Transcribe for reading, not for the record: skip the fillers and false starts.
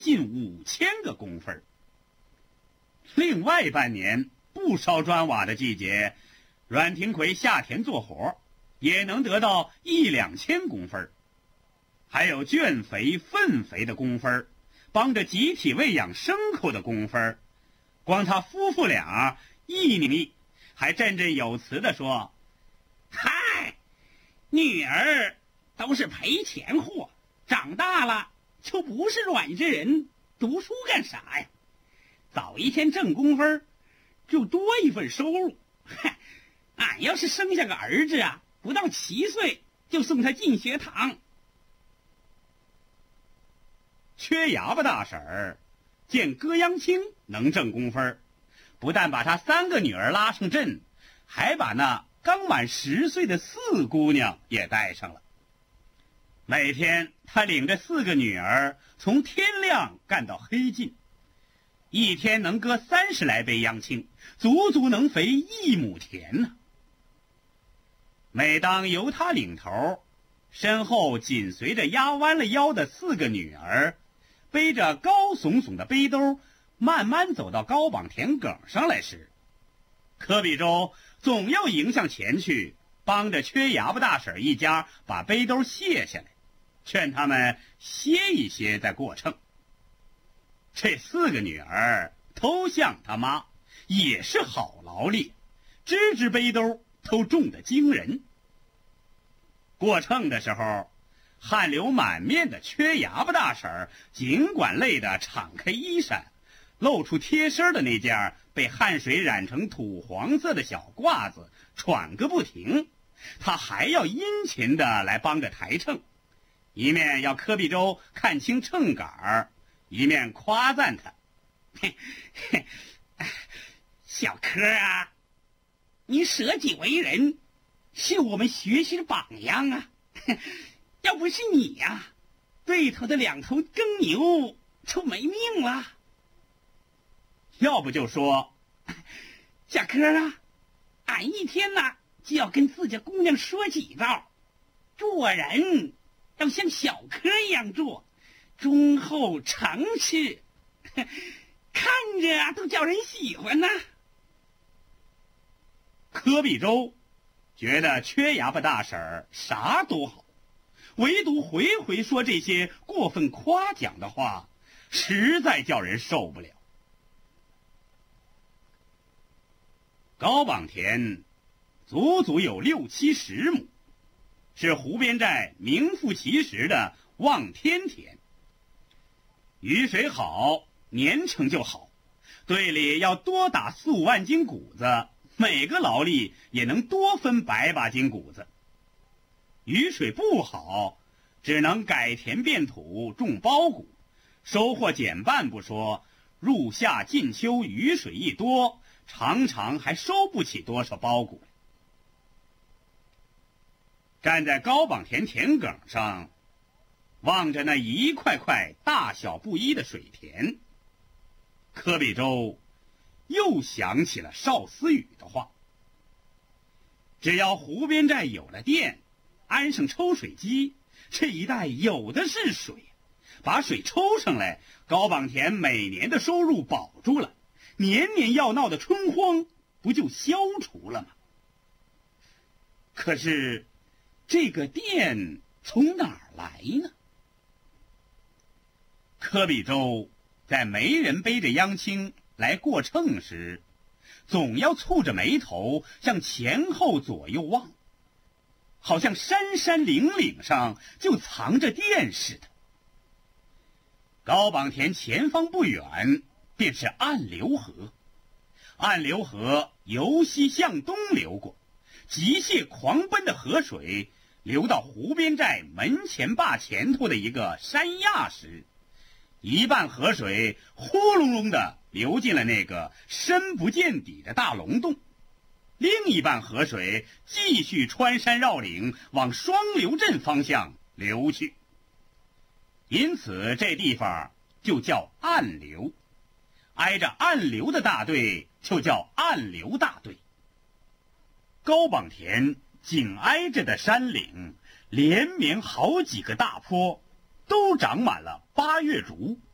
近5000个工分。另外半年不烧砖瓦的季节，阮廷魁下田做活，也能得到1-2千工分。还有圈肥粪肥的工分，帮着集体喂养牲口的工分。光他夫妇俩一年还振振有词地说：“嗨，女儿都是赔钱货，长大了就不是软着人，读书干啥呀？早一天挣工分，就多一份收入。俺要是生下个儿子啊，不到7岁就送他进学堂。”缺牙巴大婶儿见戈央清能挣工分，不但把他3个女儿拉上阵，还把那刚满10岁的4姑娘也带上了。每天他领着4个女儿从天亮干到黑尽，一天能割30来杯央青，足足能肥1亩田呢。每当由他领头，身后紧随着压弯了腰的4个女儿，背着高耸耸的背兜，慢慢走到高榜田埂上来时，柯比洲总要迎向前去，帮着缺牙巴大婶一家把背兜卸下来，劝他们歇一歇再过秤。这4个女儿都像他妈，也是好劳力，只背兜都重得惊人。过秤的时候，汗流满面的缺牙巴大婶尽管累得敞开衣衫，露出贴身的那件被汗水染成土黄色的小褂子，喘个不停，她还要殷勤地来帮着抬秤，一面要柯必洲看清秤杆，一面夸赞他：“小柯啊，你舍己为人，是我们学习的榜样啊！要不是你呀，对头的2头耕牛就没命了。要不就说，小柯啊，俺一天呐就要跟自家姑娘说几道，做人要像小柯一样做，忠厚诚实，看着都叫人喜欢呐。”柯必洲觉得缺牙巴大婶啥都好，唯独回回说这些过分夸奖的话，实在叫人受不了。高榜田足足有60-70亩，是湖边寨名副其实的望天田。雨水好，年成就好，队里要多打4-5万斤谷子，每个劳力也能多分100把斤谷子。雨水不好，只能改田变土种苞谷，收获减半不说，入夏进秋雨水一多，常常还收不起多少苞谷。站在高榜田田埂上，望着那一块块大小不一的水田，柯必洲又想起了邵思雨的话：只要湖边寨有了电，安上抽水机，这一带有的是水，把水抽上来，高榜田每年的收入保住了，年年要闹的春荒不就消除了吗？可是这个电从哪儿来呢？柯必洲在没人背着央青来过秤时，总要蹙着眉头向前后左右望，好像山山岭岭上就藏着电似的。高榜田前方不远便是暗流河，暗流河由西向东流过，急泻狂奔的河水流到湖边寨门前坝前头的一个山崖时，一半河水呼隆隆地流进了那个深不见底的大龙洞，另一半河水继续穿山绕岭往双流镇方向流去，因此这地方就叫暗流，挨着暗流的大队就叫暗流大队。高榜田紧挨着的山岭连绵好几个大坡，都长满了8月竹，